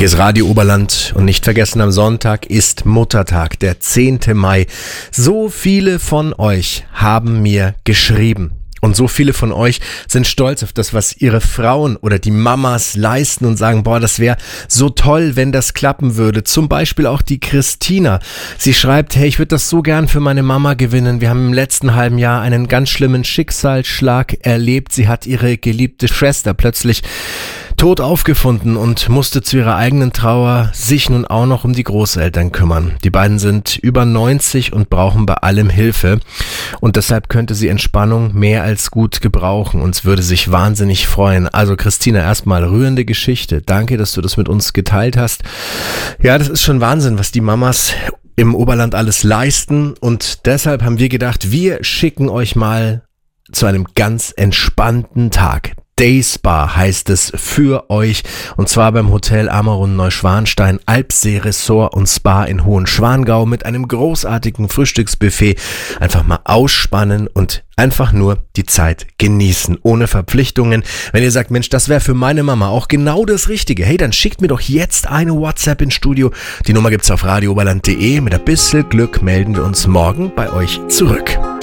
Hier ist Radio Oberland und nicht vergessen, am Sonntag ist Muttertag, der 10. Mai. So viele von euch haben mir geschrieben. Und so viele von euch sind stolz auf das, was ihre Frauen oder die Mamas leisten und sagen, boah, das wäre so toll, wenn das klappen würde. Zum Beispiel auch die Christina. Sie schreibt, hey, ich würde das so gern für meine Mama gewinnen. Wir haben im letzten halben Jahr einen ganz schlimmen Schicksalsschlag erlebt. Sie hat ihre geliebte Schwester plötzlich tot aufgefunden und musste zu ihrer eigenen Trauer sich nun auch noch um die Großeltern kümmern. Die beiden sind über 90 und brauchen bei allem Hilfe und deshalb könnte sie Entspannung mehr als gut gebrauchen. Uns würde sich wahnsinnig freuen. Also Christina, erstmal rührende Geschichte. Danke, dass du das mit uns geteilt hast. Ja, das ist schon Wahnsinn, was die Mamas im Oberland alles leisten und deshalb haben wir gedacht, wir schicken euch mal zu einem ganz entspannten Tag. Day Spa heißt es für euch und zwar beim Hotel Amarun Neuschwanstein, Alpsee Resort und Spa in Hohenschwangau mit einem großartigen Frühstücksbuffet. Einfach mal ausspannen und einfach nur die Zeit genießen, ohne Verpflichtungen. Wenn ihr sagt, Mensch, das wäre für meine Mama auch genau das Richtige, hey, dann schickt mir doch jetzt eine WhatsApp ins Studio. Die Nummer gibt's auf radiooberland.de. Mit ein bisschen Glück melden wir uns morgen bei euch zurück.